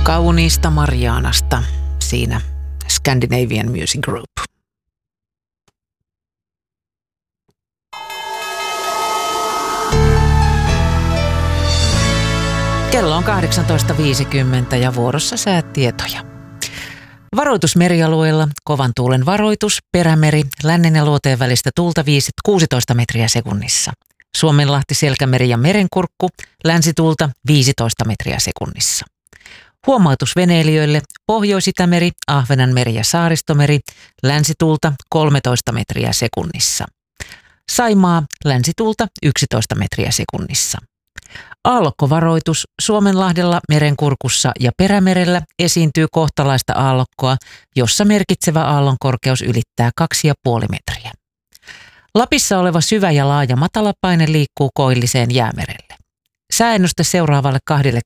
Kauniista Marianasta, siinä Scandinavian Music Group. Kello on 18.50 ja vuorossa säätietoja. Varoitus merialueilla, kovan tuulen varoitus, Perämeri, lännen ja luoteen välistä tuulta 16 metriä sekunnissa. Suomenlahti, Selkämeri ja Merenkurkku, länsituulta 15 metriä sekunnissa. Huomautus veneilijöille, Pohjois-Itämeri, Ahvenanmeri ja Saaristomeri, länsituulta 13 metriä sekunnissa. Saimaa, länsituulta 11 metriä sekunnissa. Aallokkovaroitus, Suomenlahdella, Merenkurkussa ja Perämerellä esiintyy kohtalaista aallokkoa, jossa merkitsevä aallonkorkeus ylittää 2,5 metriä. Lapissa oleva syvä ja laaja matalapaine liikkuu koilliseen Jäämerelle. Sääennuste seuraavalle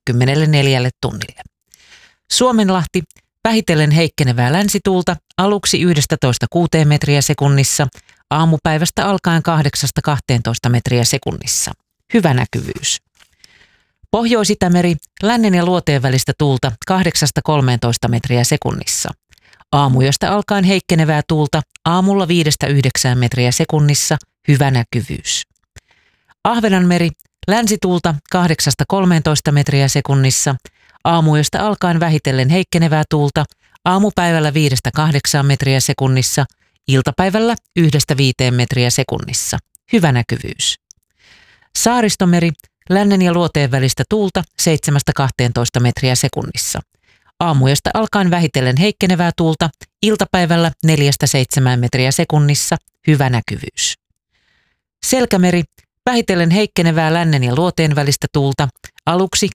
24 tunnille. Suomenlahti, vähitellen heikkenevää länsituulta, aluksi 11-6 metriä sekunnissa, aamupäivästä alkaen 8-12 metriä sekunnissa. Hyvä näkyvyys. Pohjois-Itämeri, lännen ja luoteen välistä tuulta 8-13 metriä sekunnissa. Aamuyöstä alkaen heikkenevää tuulta, aamulla 5-9 metriä sekunnissa, hyvä näkyvyys. Ahvenanmeri, länsituulta 8-13 metriä sekunnissa, aamuyöstä alkaen vähitellen heikkenevää tuulta, aamupäivällä 5-8 metriä sekunnissa, iltapäivällä 1-5 metriä sekunnissa, hyvä näkyvyys. Saaristomeri, lännen ja luoteen välistä tuulta 7-12 metriä sekunnissa. Aamuyöstä alkaen vähitellen heikkenevää tuulta, iltapäivällä 4-7 metriä sekunnissa, hyvä näkyvyys. Selkämeri, vähitellen heikkenevää lännen ja luoteen välistä tuulta, aluksi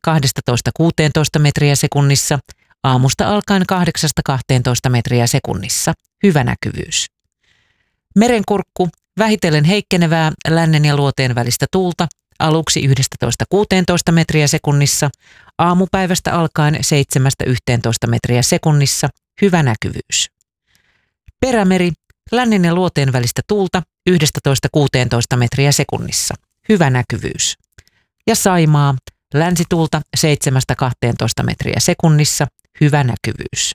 12-16 metriä sekunnissa, aamusta alkaen 8-12 metriä sekunnissa, hyvä näkyvyys. Merenkurkku, vähitellen heikkenevää lännen ja luoteen välistä tuulta, aluksi 11-16 metriä sekunnissa, aamupäivästä alkaen 7-11 metriä sekunnissa, hyvä näkyvyys. Perämeri, lännen ja luoteen välistä tuulta 11-16 metriä sekunnissa, hyvä näkyvyys. Ja Saimaa, länsituulta 7-12 metriä sekunnissa, hyvä näkyvyys.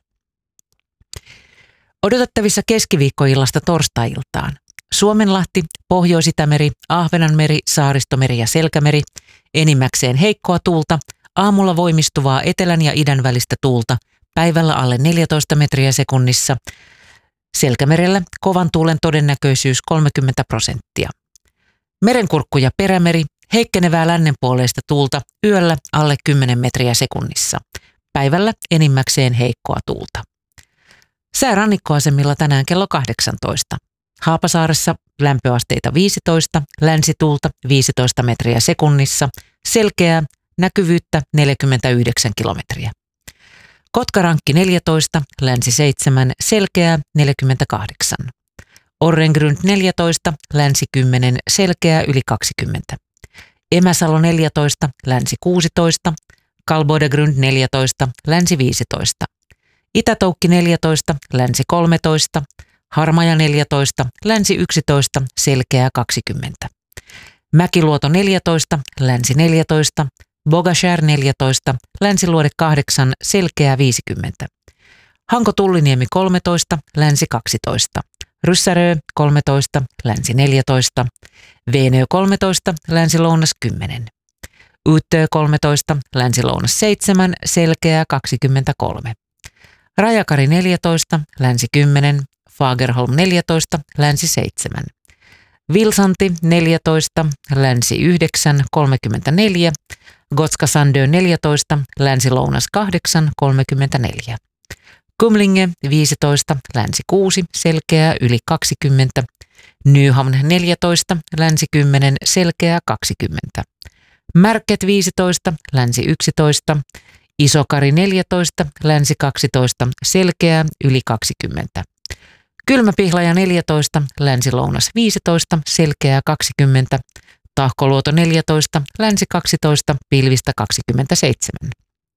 Odotettavissa keskiviikkoillasta torstai-iltaan. Suomenlahti, Pohjois-Itämeri, Ahvenanmeri, Saaristomeri ja Selkämeri, enimmäkseen heikkoa tuulta, aamulla voimistuvaa etelän ja idän välistä tuulta, päivällä alle 14 metriä sekunnissa, Selkämerellä kovan tuulen todennäköisyys 30%. Merenkurkku ja Perämeri, heikkenevää lännenpuoleista tuulta, yöllä alle 10 metriä sekunnissa, päivällä enimmäkseen heikkoa tuulta. Sää rannikkoasemilla tänään kello 18. Haapasaaressa lämpöasteita 15, länsituulta 15 metriä sekunnissa, selkeää, näkyvyyttä 49 kilometriä. Kotkarankki 14, länsi 7, selkeää 48. Orrengrund 14, länsi 10, selkeää yli 20. Emäsalo 14, länsi 16, Kalbodegrund 14, länsi 15. Itätoukki 14, länsi 13, Harmaja 14, länsi 11, selkeää 20. Mäkiluoto 14, länsi 14, Bogashär 14, länsiluode 8, selkeää 50. Hanko-Tulliniemi 13, länsi 12. Ryssärö 13, länsi 14. Veenö 13, länsi-lounas 10. Uttö 13, länsi-lounas 7, selkeää 23. Rajakari 14, länsi 10. Fagerholm 14, länsi 7. Vilsanti 14, länsi 9, 34. Gotska Sandö 14, länsi-lounas 8, 34. Kumlinge 15, länsi 6, selkeää yli 20. Nyhamn 14, länsi 10, selkeää 20. Märket 15, länsi 11. Isokari 14, länsi 12, selkeää yli 20. Kylmäpihlaja 14, länsi-lounas 15, selkeää 20. Tahkoluoto 14, länsi 12, pilvistä 27.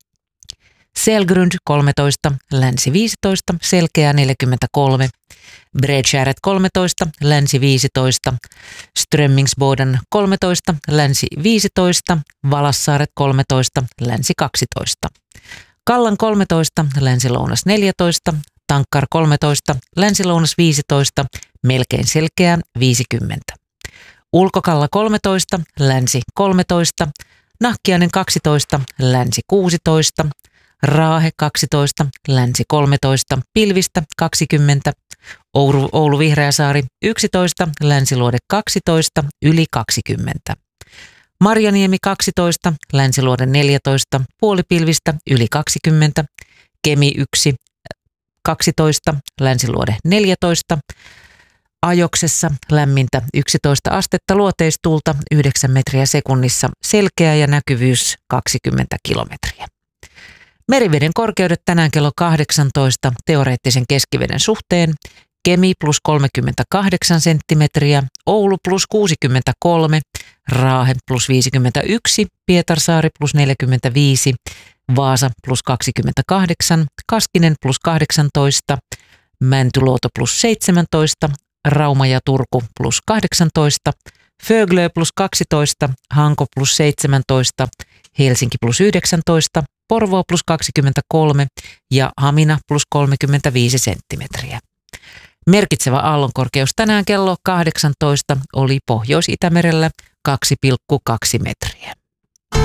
Selgrund 13, länsi 15, selkeää 43. Bredskäret 13, länsi 15. Strömmingsboden 13, länsi 15. Valassaaret 13, länsi 12. Kallan 13, länsi-lounas 14, Tankkar 13, länsi-lounas 15, melkein selkeä 50. Ulkokalla 13, länsi 13, Nahkiainen 12, länsi 16, Raahe 12, länsi 13, Pilvistä 20, Oulu Vihreäsaari 11, Länsiluode 12, yli 20. Marjaniemi 12, Länsiluode 14, puolipilvistä yli 20, Kemi 1, 12, Länsiluode 14, Ajoksessa lämmintä 11 astetta, luoteistuulta 9 metriä sekunnissa, selkeä ja näkyvyys 20 kilometriä. Meriveden korkeudet tänään kello 18 teoreettisen keskiveden suhteen. Kemi plus 38 senttimetriä, Oulu plus 63, Raahe plus 51, Pietarsaari plus 45, Vaasa plus 28, Kaskinen plus 18, Mäntyluoto plus 17, Rauma ja Turku plus 18, Föglö plus 12, Hanko plus 17, Helsinki plus 19, Porvoo plus 23 ja Hamina plus 35 senttimetriä. Merkitsevä aallonkorkeus tänään kello 18 oli Pohjois-Itämerellä 2,2 metriä.